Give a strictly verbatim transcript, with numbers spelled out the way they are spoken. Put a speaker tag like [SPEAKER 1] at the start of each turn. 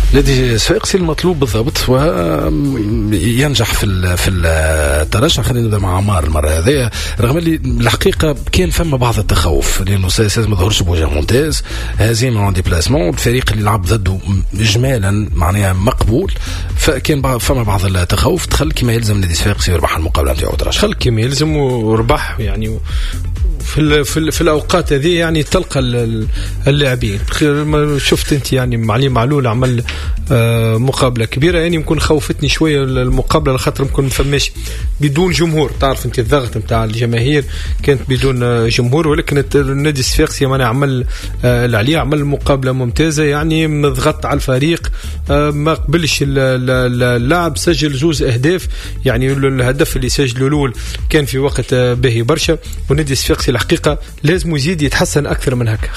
[SPEAKER 1] نادي صفاقسي المطلوب بالضبط وينجح في في الترشح. خلينا نبدا مع عمار المره هذه، رغم اللي الحقيقه كان فما بعض التخوف لانه سياسات ما ظهرش بوجه ممتاز، هزيمه عن ديبلاسمون، الفريق اللي لعب ضده اجمالا معناها مقبول، فكان فما بعض التخوف. دخل كما يلزم نادي صفاقسي يربح المقابله نتاعو ترشح،
[SPEAKER 2] دخل كما يلزم وربح يعني في في, في الاوقات هذه يعني تلقى اللاعبين. شفت انت يعني معلي معلول عمل مقابله كبيره، يعني يمكن خوفتني شويه المقابله لخاطر يمكن فماش بدون جمهور، تعرف انت الضغط نتاع الجماهير كانت بدون جمهور، ولكن النادي الصفاقسي يعني عمل اللي عليه، عمل مقابله ممتازه يعني مضغط على الفريق، ما قبلش اللاعب، سجل زوز اهداف، يعني الهدف اللي سجله الاول كان في وقت باهي برشا، والنادي الصفاقسي الحقيقه لازم يزيد يتحسن اكثر من هكا.